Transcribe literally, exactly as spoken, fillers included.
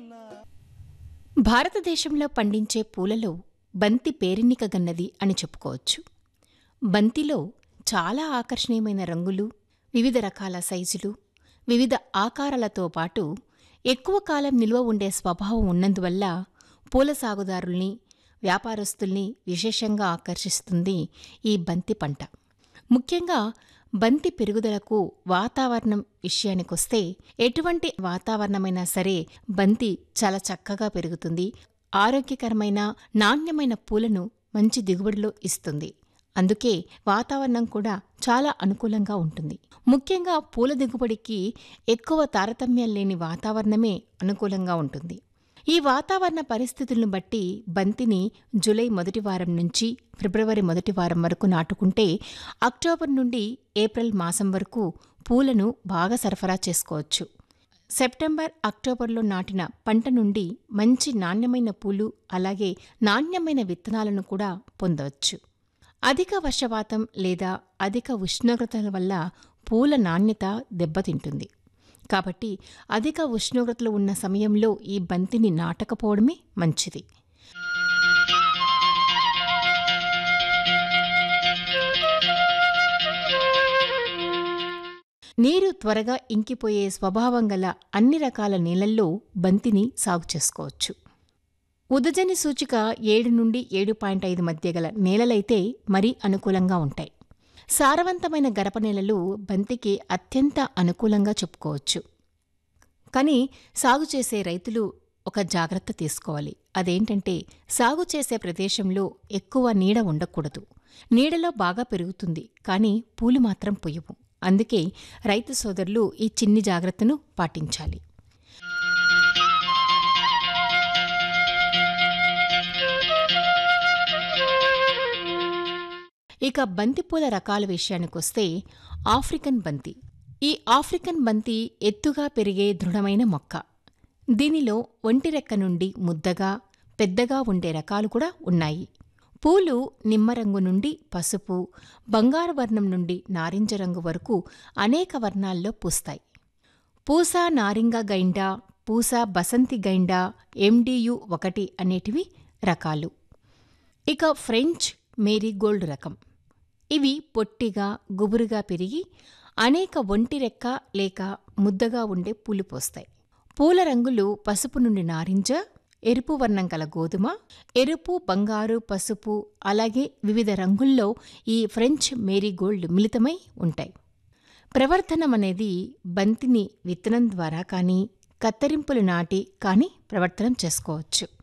భారతదేశంలో పండించే పూలలో బంతి పేరెన్నికగన్నది అని చెప్పుకోవచ్చు. బంతిలో చాలా ఆకర్షణీయమైన రంగులు, వివిధ రకాల సైజులు, వివిధ ఆకారాలతో పాటు ఎక్కువ కాలం నిల్వ ఉండే స్వభావం ఉన్నందువల్ల పూల సాగుదారుల్ని, వ్యాపారస్తుల్ని విశేషంగా ఆకర్షిస్తుంది ఈ బంతి పంట. ముఖ్యంగా బంతి పెరుగుదలకు వాతావరణం విషయానికొస్తే ఎటువంటి వాతావరణమైనా సరే బంతి చాలా చక్కగా పెరుగుతుంది. ఆరోగ్యకరమైన, నాణ్యమైన పూలను మంచి దిగుబడిలో ఇస్తుంది. అందుకే వాతావరణం కూడా చాలా అనుకూలంగా ఉంటుంది. ముఖ్యంగా పూల దిగుబడికి ఎక్కువ తారతమ్యం లేని వాతావరణమే అనుకూలంగా ఉంటుంది. ఈ వాతావరణ పరిస్థితులను బట్టి బంతిని జూలై మొదటి వారం నుంచి ఫిబ్రవరి మొదటి వారం వరకు నాటుకుంటే అక్టోబర్ నుండి ఏప్రిల్ మాసం వరకు పూలను బాగా సరఫరా చేసుకోవచ్చు. సెప్టెంబర్, అక్టోబర్లో నాటిన పంట నుండి మంచి నాణ్యమైన పూలు, అలాగే నాణ్యమైన విత్తనాలను కూడా పొందవచ్చు. అధిక వర్షపాతం లేదా అధిక ఉష్ణోగ్రతల వల్ల పూల నాణ్యత దెబ్బతింటుంది. కాబట్టి అధిక ఉష్ణోగ్రతలు ఉన్న సమయంలో ఈ బంతిని నాటకపోవడమే మంచిది. నీరు త్వరగా ఇంకిపోయే స్వభావం గల అన్ని రకాల నేలల్లో బంతిని సాగు చేసుకోవచ్చు. ఉదజని సూచిక ఏడు నుండి ఏడు పాయింట్ ఐదు మధ్య గల నేలలైతే మరీ అనుకూలంగా ఉంటాయి. సారవంతమైన గరపనేలలు బంతికి అత్యంత అనుకూలంగా చెప్పుకోవచ్చు. కానీ సాగు చేసే రైతులు ఒక జాగ్రత్త తీసుకోవాలి. అదేంటంటే సాగు చేసే ప్రదేశంలో ఎక్కువ నీడ ఉండకూడదు. నీడలో బాగా పెరుగుతుంది, కానీ పూలు మాత్రం పొయ్యవు. అందుకే రైతు సోదరులు ఈ చిన్ని జాగ్రత్తను పాటించాలి. ఇక బంతిపూల రకాల విషయానికొస్తే ఆఫ్రికన్ బంతి. ఈ ఆఫ్రికన్ బంతి ఎత్తుగా పెరిగే దృఢమైన మొక్క. దీనిలో ఒంటిరెక్క నుండి ముద్దగా, పెద్దగా ఉండే రకాలు కూడా ఉన్నాయి. పూలు నిమ్మరంగు నుండి పసుపు, బంగారు వర్ణం నుండి నారింజ రంగు వరకు అనేక వర్ణాల్లో పూస్తాయి. పూసా నారింగ గైండా, పూసా బసంతి గైండా, ఎండియు ఒకటి అనేటివి రకాలు. ఇక ఫ్రెంచ్ మేరీగోల్డ్ రకం. ఇవి పొట్టిగా, గుబురుగా పెరిగి అనేక ఒంటిరెక్క లేక ముద్దగా ఉండే పూలు పోస్తాయి. పూల రంగులు పసుపు నుండి నారింజ, ఎరుపు వర్ణం గల గోధుమ, ఎరుపు, బంగారు, పసుపు, అలాగే వివిధ రంగుల్లో ఈ ఫ్రెంచ్ మేరీగోల్డ్ మిళితమై ఉంటాయి. ప్రవర్ధనం అనేది బంతిని విత్తనం ద్వారా కానీ, కత్తరింపులు నాటి కానీ ప్రవర్తనం చేసుకోవచ్చు.